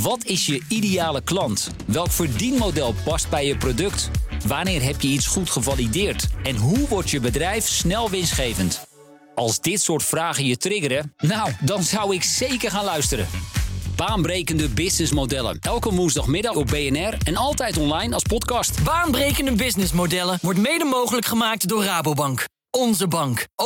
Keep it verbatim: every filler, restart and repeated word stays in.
Wat is je ideale klant? Welk verdienmodel past bij je product? Wanneer heb je iets goed gevalideerd? En hoe wordt je bedrijf snel winstgevend? Als dit soort vragen je triggeren, nou, dan zou ik zeker gaan luisteren. Baanbrekende businessmodellen. Elke woensdagmiddag op B N R en altijd online als podcast. Baanbrekende businessmodellen wordt mede mogelijk gemaakt door Rabobank. Onze bank.